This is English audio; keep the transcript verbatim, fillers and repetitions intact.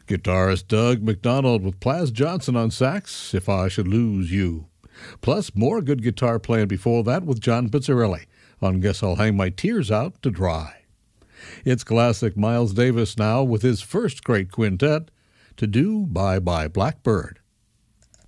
Guitarist Doug McDonald with Plas Johnson on sax, If I Should Lose You. Plus, more good guitar playing before that with John Pizzarelli on Guess I'll Hang My Tears Out to Dry. It's classic Miles Davis now with his first great quintet, To Do Bye Bye Blackbird.